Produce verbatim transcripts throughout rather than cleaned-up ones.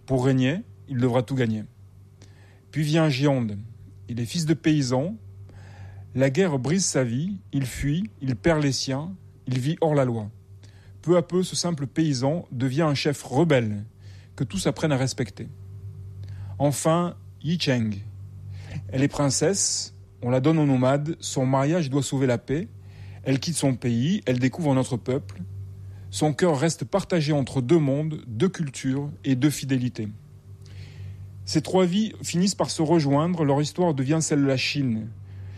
Pour régner, il devra tout gagner. Puis vient Gironde. Il est fils de paysan. La guerre brise sa vie. Il fuit, il perd les siens. Il vit hors la loi. Peu à peu, ce simple paysan devient un chef rebelle que tous apprennent à respecter. Enfin, Yi Cheng. Elle est princesse. On la donne aux nomades. Son mariage doit sauver la paix. Elle quitte son pays. Elle découvre notre peuple. Son cœur reste partagé entre deux mondes, deux cultures et deux fidélités. Ces trois vies finissent par se rejoindre, leur histoire devient celle de la Chine.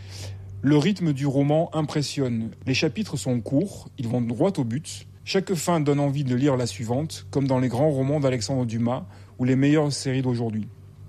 Le rythme du roman impressionne. Les chapitres sont courts, ils vont droit au but. Chaque fin donne envie de lire la suivante, comme dans les grands romans d'Alexandre Dumas ou les meilleures séries d'aujourd'hui.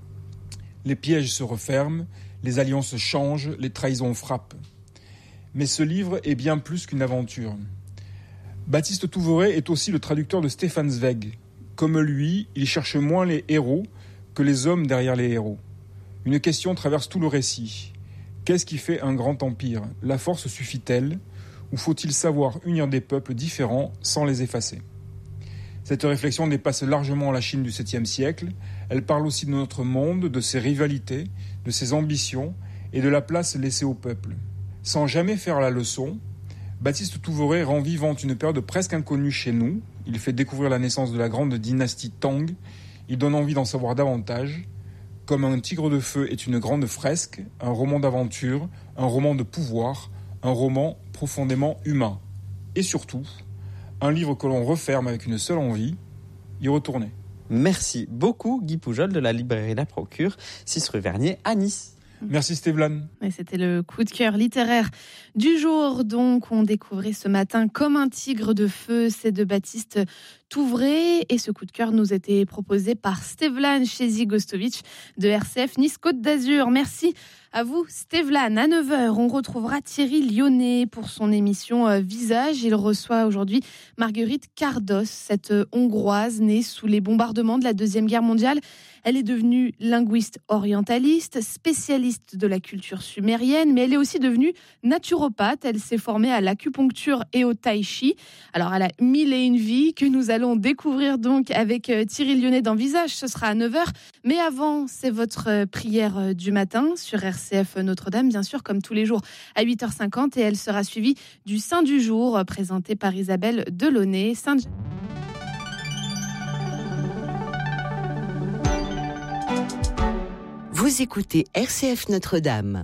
Les pièges se referment, les alliances changent, les trahisons frappent. Mais ce livre est bien plus qu'une aventure. Baptiste Touveray est aussi le traducteur de Stefan Zweig. Comme lui, il cherche moins les héros que les hommes derrière les héros. Une question traverse tout le récit. Qu'est-ce qui fait un grand empire ? La force suffit-elle ? Ou faut-il savoir unir des peuples différents sans les effacer ? Cette réflexion dépasse largement la Chine du septième siècle. Elle parle aussi de notre monde, de ses rivalités, de ses ambitions et de la place laissée au peuple. Sans jamais faire la leçon, Baptiste Touveray rend vivante une période presque inconnue chez nous. Il fait découvrir la naissance de la grande dynastie Tang. Il donne envie d'en savoir davantage. Comme un tigre de feu est une grande fresque, un roman d'aventure, un roman de pouvoir, un roman profondément humain. Et surtout, un livre que l'on referme avec une seule envie, y retourner. Merci beaucoup Guy Poujol de la librairie La Procure, six rue Vernier à Nice. Merci Stéphane. Et c'était le coup de cœur littéraire du jour. Donc, on découvrait ce matin Comme un tigre de feu, c'est de Baptiste Touveray. Et ce coup de cœur nous était proposé par Stevlan Chezi-Gostovic de R C F Nice Côte d'Azur. Merci à vous Stevlan. À neuf heures, on retrouvera Thierry Lyonnais pour son émission Visage. Il reçoit aujourd'hui Marguerite Cardos, cette Hongroise née sous les bombardements de la Deuxième Guerre mondiale. Elle est devenue linguiste orientaliste, spécialiste de la culture sumérienne, mais elle est aussi devenue naturopathe. Elle s'est formée à l'acupuncture et au tai chi. Alors, elle a mille et une vies que nous allons découvrir donc avec Thierry Lyonnais dans Visage. Ce sera à neuf heures. Mais avant, c'est votre prière du matin sur R C F Notre-Dame, bien sûr, comme tous les jours à huit heures cinquante. Et elle sera suivie du Saint du jour, présenté par Isabelle Delaunay. Saint... Vous écoutez R C F Notre-Dame.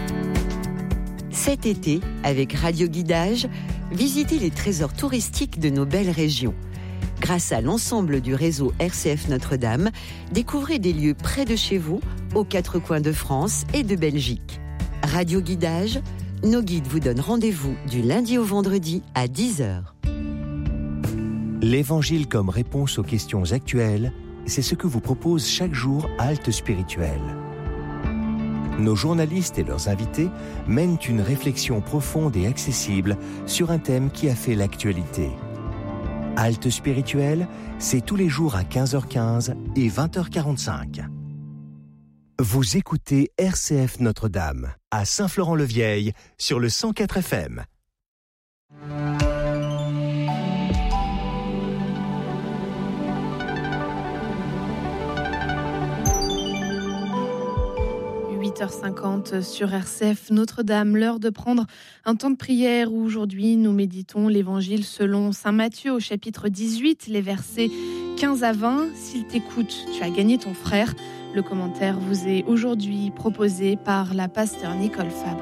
Cet été, avec Radio Guidage, visitez les trésors touristiques de nos belles régions. Grâce à l'ensemble du réseau R C F Notre-Dame, découvrez des lieux près de chez vous, aux quatre coins de France et de Belgique. Radio Guidage, nos guides vous donnent rendez-vous du lundi au vendredi à dix heures. L'Évangile comme réponse aux questions actuelles, c'est ce que vous propose chaque jour Halte Spirituelle. Nos journalistes et leurs invités mènent une réflexion profonde et accessible sur un thème qui a fait l'actualité. Halte Spirituelle, c'est tous les jours à quinze heures quinze et vingt heures quarante-cinq. Vous écoutez R C F Notre-Dame, à Saint-Florent-le-Vieil, sur le cent quatre F M. huit heures cinquante sur R C F Notre-Dame, l'heure de prendre un temps de prière où aujourd'hui nous méditons l'évangile selon saint Matthieu au chapitre dix-huit, les versets quinze à vingt. S'il t'écoute, tu as gagné ton frère. Le commentaire vous est aujourd'hui proposé par la pasteure Nicole Fabre.